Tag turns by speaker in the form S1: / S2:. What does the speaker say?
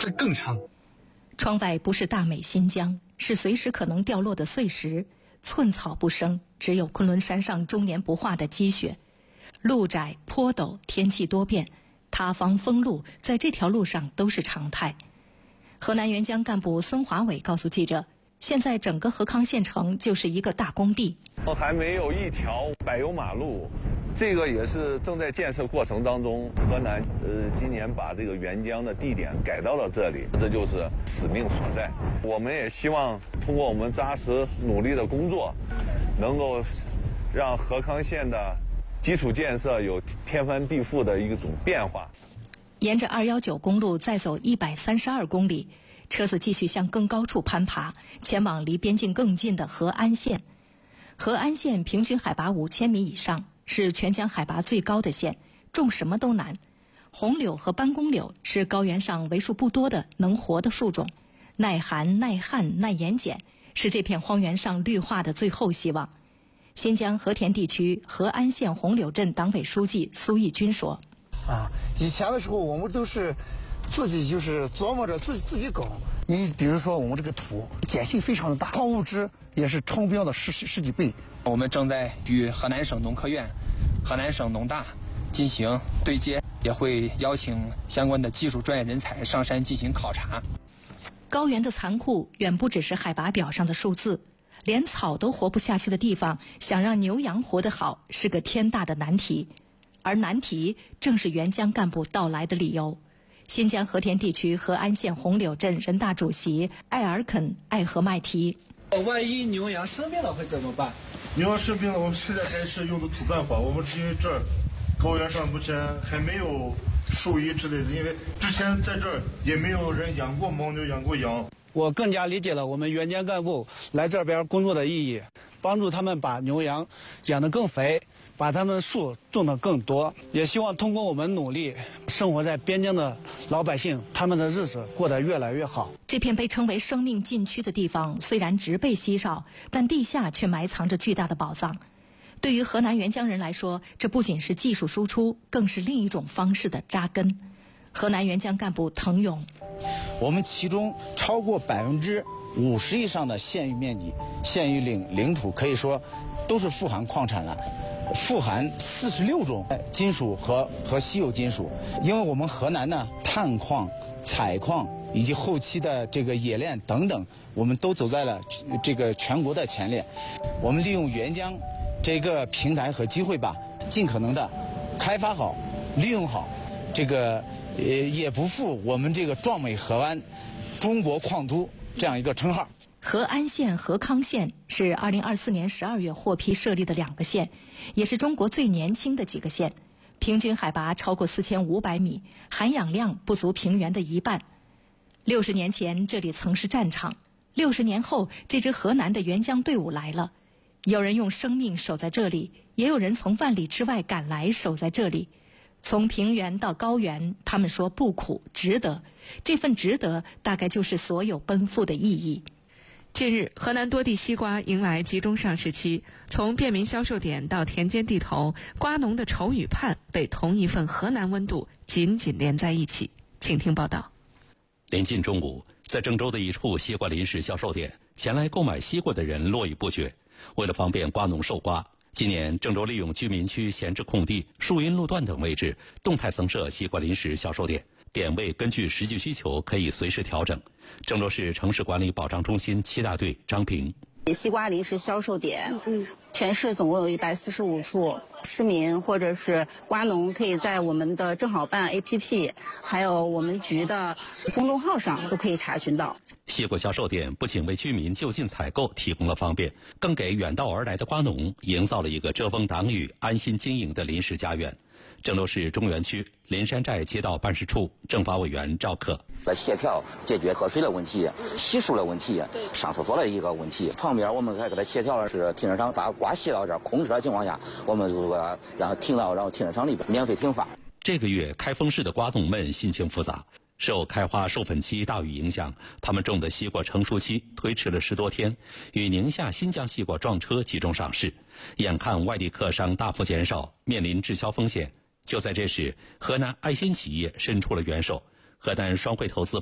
S1: 会更长。
S2: 窗外不是大美新疆，是随时可能掉落的碎石，寸草不生，只有昆仑山上终年不化的积雪。路窄坡陡，天气多变，塌方封路在这条路上都是常态。河南援疆干部孙华伟告诉记者，现在整个河康县城就是一个大工地，
S3: 还没有一条柏油马路，这个也是正在建设过程当中。河南今年把这个援疆的地点改到了这里，这就是使命所在。我们也希望通过我们扎实努力的工作，能够让河康县的基础建设有天翻地覆的一种变化。
S2: 沿着219公路再走132公里，车子继续向更高处攀爬，前往离边境更近的和安县。和安县平均海拔5000米以上，是全疆海拔最高的县，种什么都难。红柳和斑公柳是高原上为数不多的能活的树种，耐寒、耐旱、耐盐碱，是这片荒原上绿化的最后希望。新疆和田地区和安县红柳镇党委书记苏义军说：
S4: 以前的时候我们都是自己就是琢磨着自己搞。你比如说我们这个土碱性非常的大，矿物质也是超标的十几倍。
S5: 我们正在与河南省农科院、河南省农大进行对接，也会邀请相关的技术专业人才上山进行考察。
S2: 高原的残酷远不只是海拔表上的数字，连草都活不下去的地方，想让牛羊活得好是个天大的难题。而难题正是援疆干部到来的理由。新疆和田地区和安县红柳镇人大主席艾尔肯·艾合麦提：
S6: 万一牛羊生病了会怎么办？
S7: 牛羊生病了，我们现在还是用的土办法。我们因为这儿高原上目前还没有兽医之类的，因为之前在这儿也没有人养过牦牛、养过羊。
S6: 我更加理解了我们援疆干部来这边工作的意义，帮助他们把牛羊养得更肥，把他们的树种得更多。也希望通过我们努力，生活在边疆的老百姓他们的日子过得越来越好。
S2: 这片被称为生命禁区的地方虽然植被稀少，但地下却埋藏着巨大的宝藏。对于河南援疆人来说，这不仅是技术输出，更是另一种方式的扎根。河南援疆干部滕勇：
S8: 我们其中超过50%以上的县域面积、县域领土可以说都是富含矿产了，富含46种金属和稀有金属。因为我们河南呢，探矿、采矿以及后期的这个冶炼等等，我们都走在了这个全国的前列。我们利用援疆这个平台和机会吧，尽可能的开发好、利用好这个也不负我们这个壮美河湾、中国矿都这样一个称号。
S2: 和安县、和康县是2024年12月获批设立的2个县，也是中国最年轻的几个县，平均海拔超过4500米，含氧量不足平原的一半。60年前这里曾是战场，60年后这支河南的援疆队伍来了。有人用生命守在这里，也有人从万里之外赶来守在这里。从平原到高原，他们说不苦，值得。这份值得，大概就是所有奔赴的意义。
S9: 近日，河南多地西瓜迎来集中上市期，从便民销售点到田间地头，瓜农的愁与盼被同一份河南温度紧紧连在一起。请听报道。
S10: 临近中午，在郑州的一处西瓜临时销售点，前来购买西瓜的人络绎不绝。为了方便瓜农售瓜，今年郑州利用居民区闲置空地、树荫路段等位置，动态增设西瓜临时销售点，点位根据实际需求可以随时调整。郑州市城市管理保障中心7大队张平：
S11: 西瓜临时销售点，全市总共有145处，市民或者是瓜农可以在我们的正好办 APP， 还有我们局的公众号上都可以查询到。
S10: 西瓜销售点不仅为居民就近采购提供了方便，更给远道而来的瓜农营造了一个遮风挡雨、安心经营的临时家园。郑州市中原区林山寨街道办事处政法委员赵克：
S12: 协调解决喝水的问题、洗漱的问题、上厕所的一个问题。旁边我们还给他协调的是停车场，把瓜卸到这儿空车的情况下，我们就让他停到然后停车场里边免费停放。
S10: 这个月开封市的瓜农们心情复杂，受开花授粉期大雨影响，他们种的西瓜成熟期推迟了10多天，与宁夏、新疆西瓜撞车集中上市。眼看外地客商大幅减少，面临滞销风险。就在这时，河南爱心企业伸出了援手。河南双汇投资